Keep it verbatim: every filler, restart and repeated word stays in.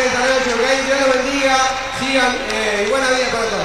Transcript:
esta noche. Que Dios los bendiga. Sigan eh, y buena vida para todos.